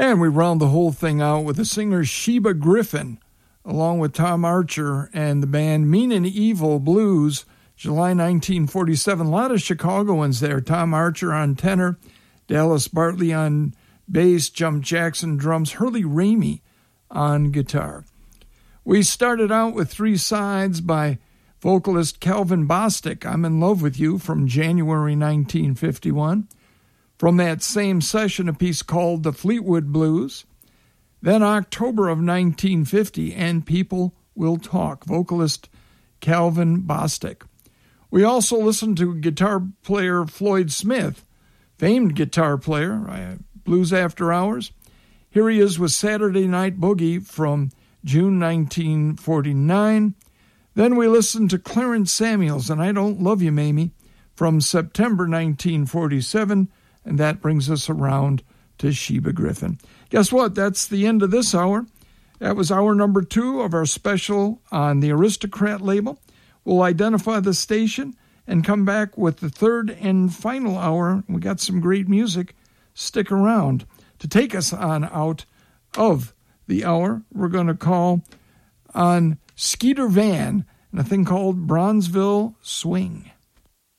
And we round the whole thing out with the singer Sheba Griffin, along with Tom Archer and the band Mean and Evil Blues, July 1947. A lot of Chicagoans there. Tom Archer on tenor, Dallas Bartley on bass, Jump Jackson drums, Hurley Ramey on guitar. We started out with Three Sides by vocalist Calvin Bostic, I'm in Love with You, from January 1951. From that same session, a piece called The Fleetwood Blues. Then October of 1950, And People Will Talk, vocalist Calvin Bostic. We also listened to guitar player Floyd Smith, famed guitar player, Blues After Hours. Here he is with Saturday Night Boogie from June 1949. Then we listened to Clarence Samuels and I Don't Love You, Mamie, from September 1947, and that brings us around to Sheba Griffin. Guess what? That's the end of this hour. That was hour number 2 of our special on the Aristocrat label. We'll identify the station and come back with the third and final hour. We got some great music. Stick around. To take us on out of the hour, we're going to call on Skeeter Van and a thing called Bronzeville Swing.